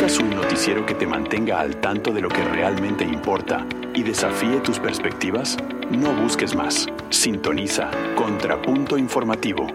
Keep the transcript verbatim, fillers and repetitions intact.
¿Buscas un noticiero que te mantenga al tanto de lo que realmente importa y desafíe tus perspectivas? No busques más. Sintoniza Contrapunto Informativo.